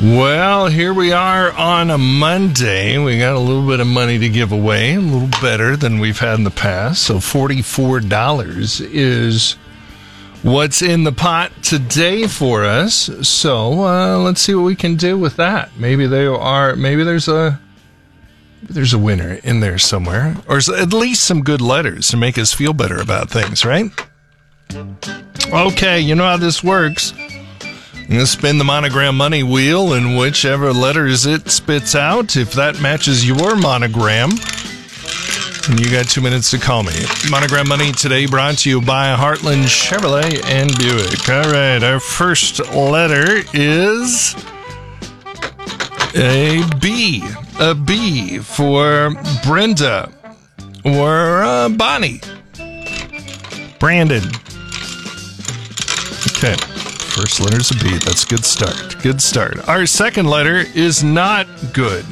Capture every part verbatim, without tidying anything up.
Well, here we are on a Monday. We got a little bit of money to give away, a little better than we've had in the past. So forty-four dollars is what's in the pot today for us. So uh, let's see what we can do with that. Maybe they are. Maybe there's a maybe there's a winner in there somewhere, or at least some good letters to make us feel better about things, right? Okay, you know how this works. I'm going to spin the monogram money wheel, and whichever letters it spits out, if that matches your monogram, and you got two minutes to call me. Monogram money today brought to you by Heartland Chevrolet and Buick. All right, our first letter is a B. A B for Brenda or uh, Bonnie. Brandon. Okay. First letter's a B. That's a good start. Good start. Our second letter is not good.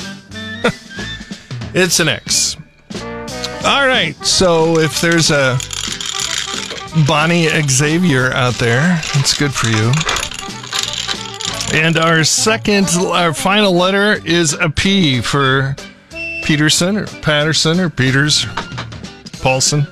It's an X. All right. So if there's a Bonnie Xavier out there, that's good for you. And our second, our final letter is a P for Peterson or Patterson or Peters, Paulson.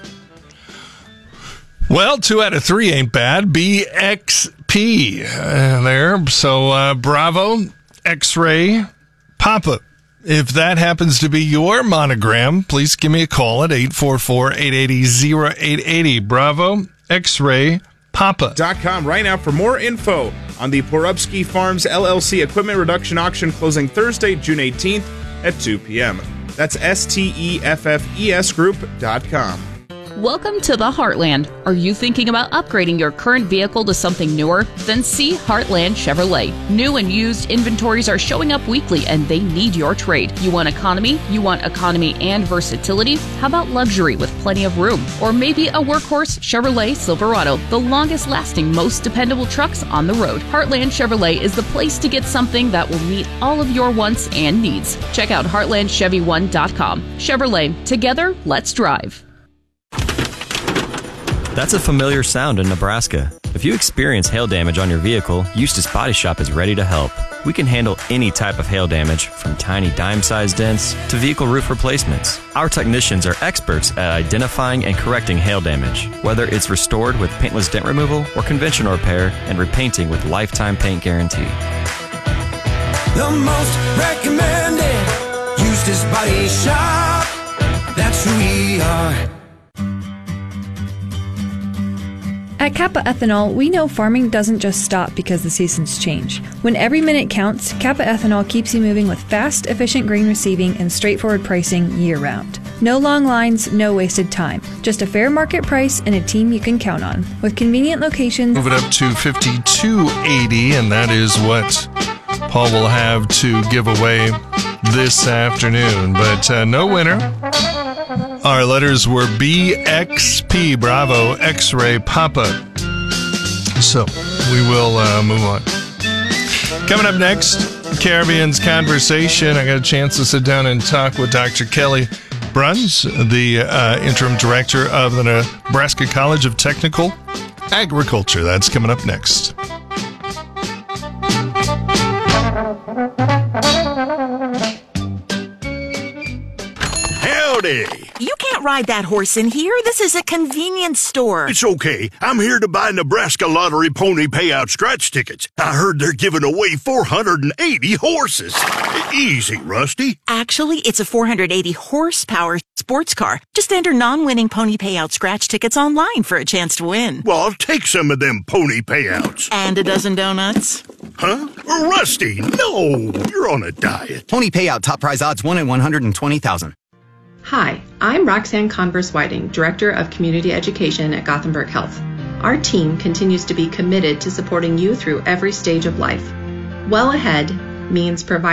Well, two out of three ain't bad. B X P uh, there. So, uh, bravo, X-Ray, Papa. If that happens to be your monogram, please give me a call at eight four four, eight eight zero, zero eight eight zero. Bravo, X-Ray, Papa. Dot com right now for more info on the Porubsky Farms L L C Equipment Reduction Auction closing Thursday, June eighteenth at two p.m. That's S T E F F E S group dot com. Welcome to the Heartland. Are you thinking about upgrading your current vehicle to something newer? Then see Heartland Chevrolet. New and used inventories are showing up weekly and they need your trade. You want economy? You want economy and versatility? How about luxury with plenty of room? Or maybe a workhorse Chevrolet Silverado, the longest lasting, most dependable trucks on the road. Heartland Chevrolet is the place to get something that will meet all of your wants and needs. Check out heartland chevy one dot com. Chevrolet, together, let's drive. That's a familiar sound in Nebraska. If you experience hail damage on your vehicle, Eustis Body Shop is ready to help. We can handle any type of hail damage, from tiny dime-sized dents to vehicle roof replacements. Our technicians are experts at identifying and correcting hail damage, whether it's restored with paintless dent removal or conventional repair and repainting with lifetime paint guarantee. The most recommended Eustis Body Shop. That's who we are. At Kappa Ethanol, we know farming doesn't just stop because the seasons change. When every minute counts, Kappa Ethanol keeps you moving with fast, efficient grain receiving and straightforward pricing year-round. No long lines, no wasted time. Just a fair market price and a team you can count on. With convenient locations... Move it up to fifty-two eighty, and that is what Paul will have to give away this afternoon. But uh, no winner. Our letters were B X P, Bravo, X-Ray, Papa. So, we will uh, move on. Coming up next, Caribbean's Conversation. I got a chance to sit down and talk with Doctor Kelly Bruns, the uh, interim director of the Nebraska College of Technical Agriculture. That's coming up next. Howdy. You can't ride that horse in here. This is a convenience store. It's okay. I'm here to buy Nebraska Lottery Pony Payout scratch tickets. I heard they're giving away four hundred eighty horses. Easy, Rusty. Actually, it's a four hundred eighty horsepower sports car. Just enter non-winning pony payout scratch tickets online for a chance to win. Well, I'll take some of them pony payouts. And a dozen donuts. Huh? Rusty, no! You're on a diet. Pony Payout top prize odds one in one hundred twenty thousand. Hi, I'm Roxanne Converse-Whiting, Director of Community Education at Gothenburg Health. Our team continues to be committed to supporting you through every stage of life. Well Ahead means providing